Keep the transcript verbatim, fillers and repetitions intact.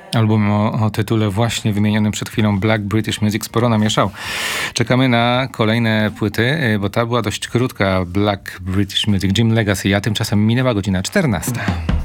Album o, o tytule właśnie wymienionym przed chwilą Black British Music sporo namieszał. Czekamy na kolejne płyty, bo ta była dość krótka. Black British Music, Jim Legacy, a tymczasem minęła godzina czternasta.